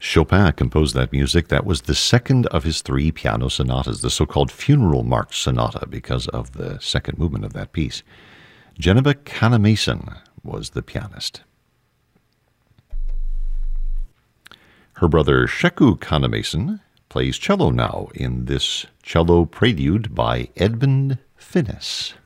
Chopin composed that music. That was the second of his three piano sonatas, the so-called Funeral March Sonata, because of the second movement of that piece. Geneva Kannemason was the pianist. Her brother Sheku Kannemason plays cello now in this cello prelude by Edmund Finnis.